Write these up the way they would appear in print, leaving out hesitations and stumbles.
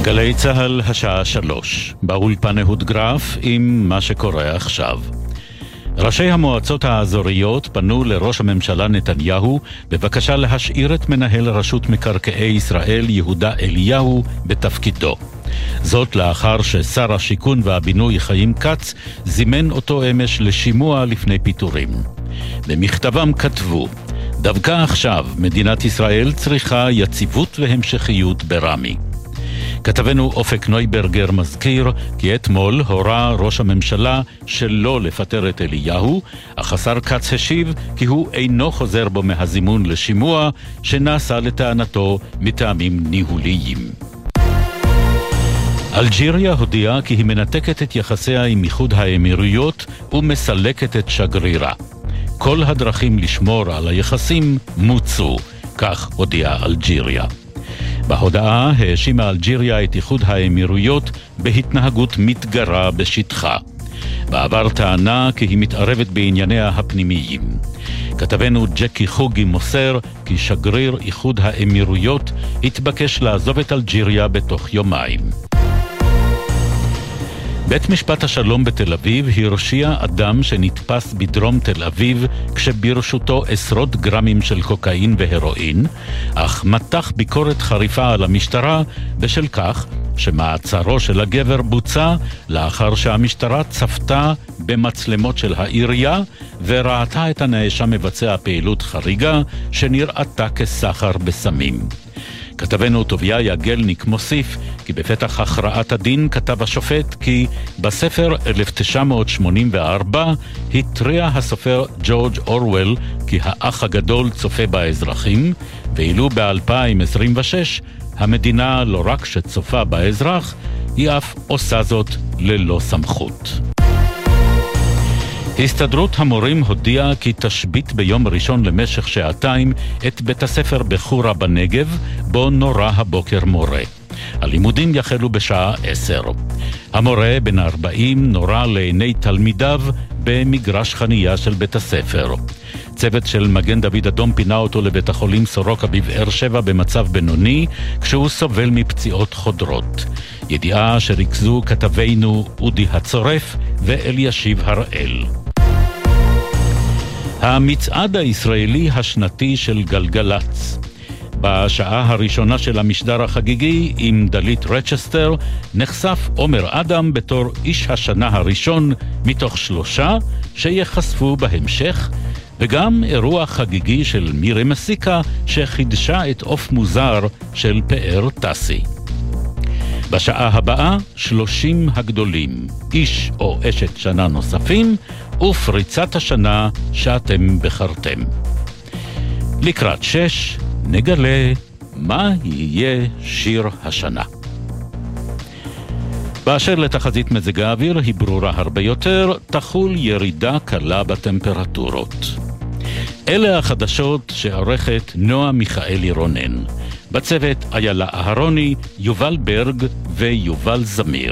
גלי צהל השעה 3, באולפן אהוד גרף עם מה שקורה עכשיו. ראשי המועצות האזוריות פנו לראש הממשלה נתניהו בבקשה להשאיר את מנהל רשות מקרקעי ישראל יהודה אליהו בתפקידו. זאת לאחר ששר השיכון והבינוי חיים כץ זימן אותו אמש לשימוע לפני פיטורים. במכתבם כתבו: דווקא עכשיו מדינת ישראל צריכה יציבות והמשכיות ברמי. כתבנו אופק נויברגר מזכיר כי אתמול הורה ראש הממשלה שלא לפטר את אליהו, אך השר כץ השיב כי הוא אינו חוזר בו מהזימון לשימוע שנעשה לטענתו מטעמים ניהוליים. אלג'יריה הודיעה כי היא מנתקת את יחסיה עם איחוד האמירויות ומסלקת את שגרירה. כל הדרכים לשמור על היחסים מוצו, כך הודיעה אלג'יריה. בהודעה האשימה אלג'יריה את איחוד האמירויות בהתנהגות מתגרה בשטחה. בעבר טענה כי היא מתערבת בענייניה הפנימיים. כתבנו ג'קי חוגי מוסר כי שגריר איחוד האמירויות התבקש לעזוב את אלג'יריה בתוך יומיים. בית משפט השלום בתל אביב הרשיע אדם שנתפס בדרום תל אביב כשברשותו עשרות גרמים של קוקאין והרואין, אך מתח ביקורת חריפה על המשטרה בשל כך שמעצרו של הגבר בוצע לאחר שהמשטרה צפתה במצלמות של העירייה וראתה את הנאשם מבצע פעילות חריגה שנראתה כסחר בסמים. כתבנו טוביה יגלניק מוסיף כי בפתח הכרעת הדין כתב השופט כי בספר 1984 התריע הסופר ג'ורג' אורוול כי האח הגדול צופה באזרחים, ואילו ב-2026 המדינה לא רק שצופה באזרח, היא אף עושה זאת ללא סמכות. הסתדרות המורים הודיעה כי תשבית ביום ראשון למשך שעתיים את בית הספר בחורה בנגב, בו נורה הבוקר מורה. הלימודים יחלו בשעה 10. המורה בן 40 נורה לעיני תלמידיו במגרש חנייה של בית הספר. צוות של מגן דוד אדום פינה אותו לבית החולים סורוקה בבאר שבע במצב בינוני, כשהוא סובל מפציעות חודרות. ידיעה שריכזו כתבינו אודי הצורף ואלישיב הראל. המצעד הישראלי השנתי של גלגלץ. בשעה הראשונה של המשדר החגיגי עם דלית רצ'סטר נחשף עומר אדם בתור איש השנה הראשון מתוך 3 שיחשפו בהמשך, וגם אירוע חגיגי של מירי מסיקה שחידשה את אוף מוזר של פאר טסי. בשעה הבאה 30 הגדולים, איש או אשת שנה נוספים ופריצת השנה שאתם בחרתם. לקראת 6 נגלה מה יהיה שיר השנה. באשר לתחזית מזג האוויר היא ברורה הרבה יותר, תחול ירידה קלה בטמפרטורות. אלה החדשות שעורכת נועה מיכאלי רונן. בצוות איילה אהרוני, יובל ברג ויובל זמיר.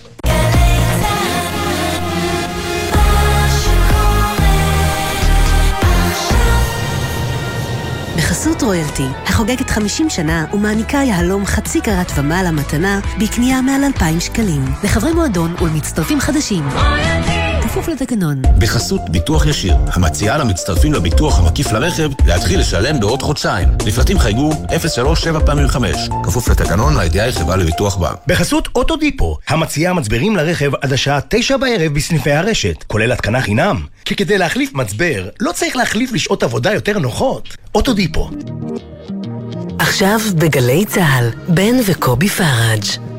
בחסות רויאלטי, החוגגת 50 שנה ומעניקה יהלום חצי קרת ומעלה מתנה בקנייה מעל 2,000 שקלים. לחברי מועדון ולמצטרפים חדשים. כפוף לתקנון. בחסות ביטוח ישיר, המציעה למצטרפים לביטוח המקיף לרכב להתחיל לשלם בעוד חודשיים. לפרטים חייגו 0375. כפוף לתקנון, הידיעה היא חברה לביטוח בע"מ. בחסות אוטודיפו, המציעה מצברים לרכב עד השעה 9 בערב בסניפי הרשת, כולל התקנה חינם. כי כדי להחליף מצבר, לא צריך להחליף לשעות עבודה יותר נוחות. אוטודיפו. עכשיו בגלי צהל, בן וקובי פראג'.